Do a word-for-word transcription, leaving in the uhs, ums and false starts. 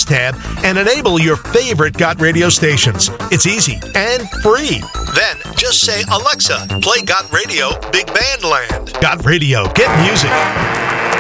tab and enable your favorite Got Radio stations. It's easy and free. Then just say, Alexa, play Got Radio Big Band Land. Got Radio. Get music.